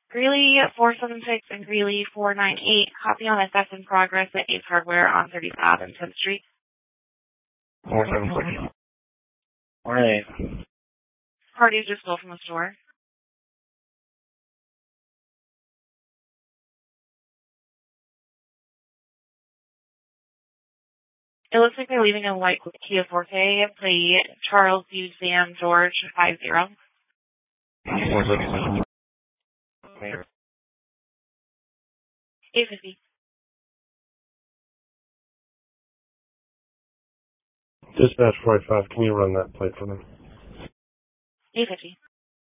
Greeley 476 and Greeley 498. Copy on SS in progress at Ace Hardware on 30th Ave and 10th Street. 476. Alright. Parties are still from the store. It looks like they're leaving a white Kia Forte. Play Charles U. Sam George 50. 476. 850. Dispatch 45, can you run that plate for me? 850.